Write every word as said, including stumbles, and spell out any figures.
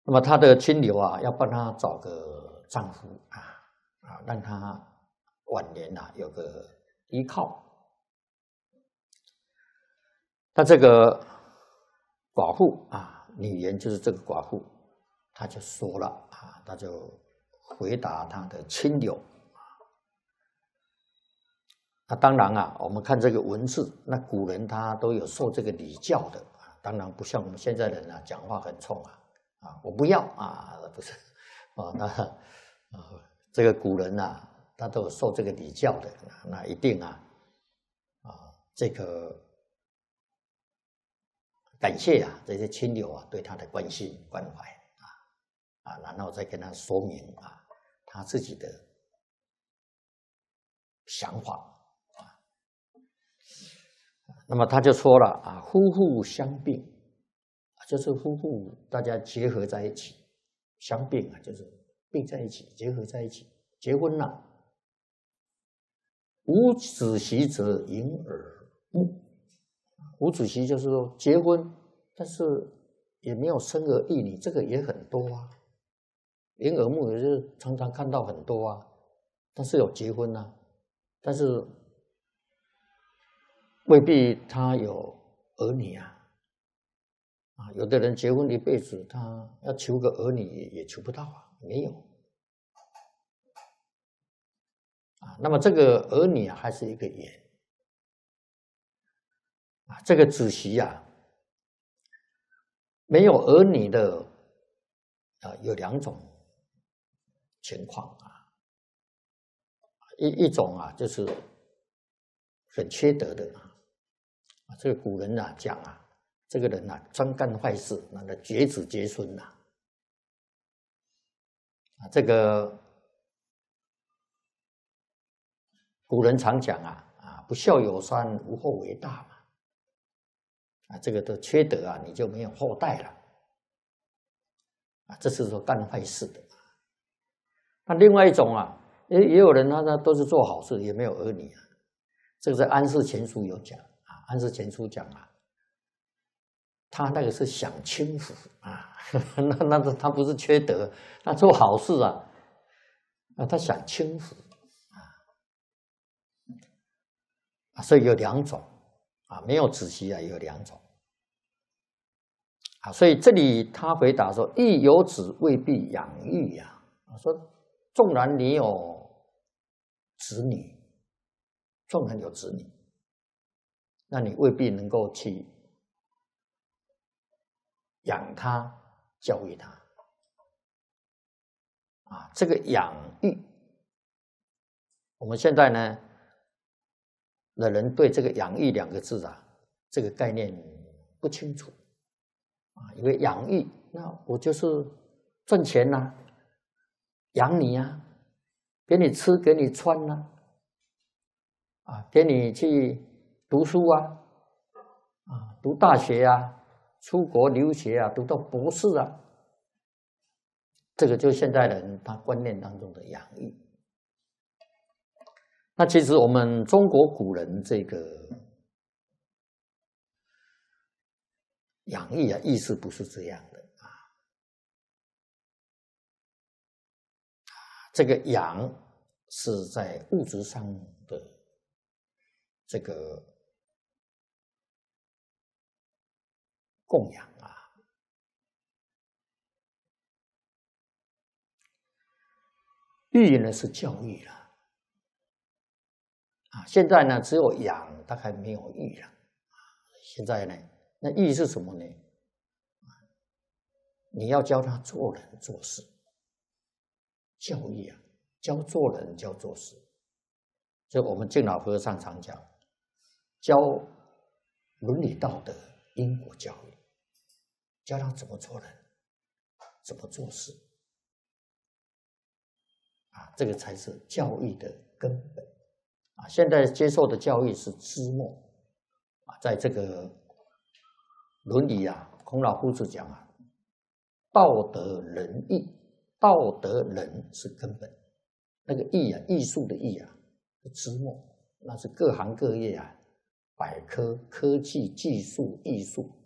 那么她的亲友啊，要帮她找个丈夫啊啊，让她晚年啊有个依靠。那这个寡妇啊，女人就是这个寡妇，她就说了啊，她就回答她的亲友。那当然啊，我们看这个文字，那古人他都有受这个礼教的，当然不像我们现在人啊，讲话很冲啊，啊，我不要啊，不是，啊，那啊，这个古人啊，他都有受这个礼教的，那一定啊，啊，这个感谢啊，这些亲友啊对他的关心关怀啊，啊，然后再跟他说明啊，他自己的想法。那么他就说了啊，夫妇相并，就是夫妇大家结合在一起，相并啊，就是并在一起，结合在一起，结婚了。无子息则盈耳目，无子息就是说结婚，但是也没有生儿育女，这个也很多啊。盈耳目也是常常看到很多啊，但是有结婚啊，但是未必他有儿女啊，啊，有的人结婚一辈子，他要求个儿女也也求不到啊，没有啊。那么这个儿女啊，还是一个缘啊。这个子息啊，没有儿女的啊，有两种情况啊。一一种啊，就是很缺德的啊。啊，这个古人啊讲啊。这个人啊，专干坏事，那个绝子绝孙呐、啊，啊，这个古人常讲啊，啊，不孝有三，无后为大嘛，啊，这个都缺德啊，你就没有后代了，啊，这是说干坏事的。那另外一种啊，也也有人他他都是做好事，也没有儿女啊，这个在《安世全书》有讲啊，《安世全书》讲啊。他那个是享清福啊，那那他不是缺德，他做好事啊，啊，他享清福啊，所以有两种啊，没有子息啊，有两种啊，所以这里他回答说：“亦有子未必养育呀。”啊，说纵然你有子女，纵然有子女，那你未必能够去养他、教育他。啊，这个养育，我们现在呢的人对这个养育两个字啊，这个概念不清楚啊，因为养育，那我就是赚钱呐、啊，养你啊，给你吃，给你穿呐、啊，啊，给你去读书啊，啊，读大学啊，出国留学啊，读到博士啊。这个就是现代人他观念当中的养育。那其实我们中国古人这个养育啊，意思不是这样的啊。这个养是在物质上的这个供养啊。育呢是教育了啊，现在呢只有养，大概没有育了。现在呢，那育是什么呢？你要教他做人做事，教育啊，教做人，教做事。所以我们敬老和尚常讲，教伦理道德、因果教育，教他怎么做人，怎么做事。啊，这个才是教育的根本啊！现在接受的教育是知末啊，在这个《论语》啊，孔老夫子讲啊，道德仁义，道德仁是根本，那个义啊，艺术的义啊，是知末，那是各行各业啊，百科、科技、技术、艺术